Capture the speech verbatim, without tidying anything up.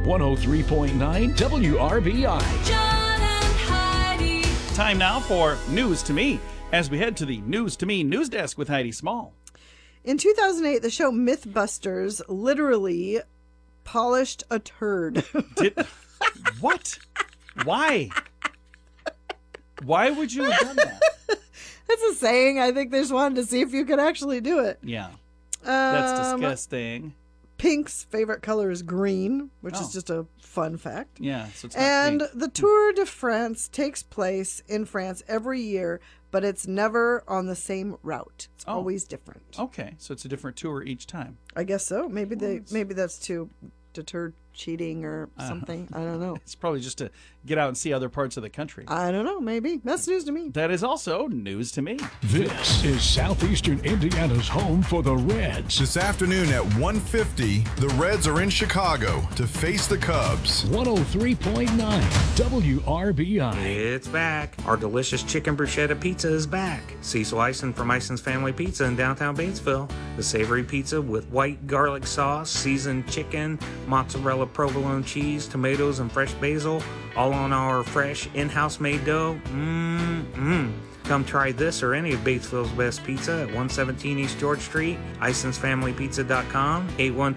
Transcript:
one oh three point nine W R B I. John and Heidi. Time now for News to Me, as we head to the News to Me news desk with Heidi Small. In two thousand eight, the show Mythbusters literally polished a turd. Did what? Why? Why would you have done that? That's a saying. I think they just wanted to see if you could actually do it. Yeah, that's Um, disgusting. Pink's favorite color is green, which Oh. is just a fun fact. Yeah, so it's not And pink. the Tour de France takes place in France every year, but it's never on the same route. It's Oh. always different. Okay, so it's a different tour each time. I guess so. Maybe they it's- maybe that's to deter cheating or something. I don't know. It's probably just to get out and see other parts of the country. I don't know. Maybe that's news to me. That is also news to me. This is Southeastern Indiana's home for the Reds. This afternoon at one fifty, the Reds are in Chicago to face the Cubs. one oh three point nine W R B I. It's back. Our delicious chicken bruschetta pizza is back. Cecil Eisen from Eisen's Family Pizza in downtown Batesville. The savory pizza with white garlic sauce, seasoned chicken, mozzarella provolone cheese, tomatoes, and fresh basil, all on our fresh in-house made dough. Mmm-mmm. Come try this or any of Batesville's best pizza at one seventeen East George Street, Eisens Family Pizza dot com, eight one